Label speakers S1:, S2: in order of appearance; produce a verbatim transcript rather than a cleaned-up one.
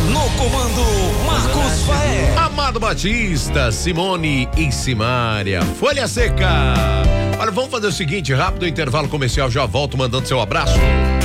S1: No comando, Marcos Faé.
S2: Amado Batista, Simone e Simária. Folha Seca. Olha, vamos fazer o seguinte, rápido intervalo comercial, já volto mandando seu abraço.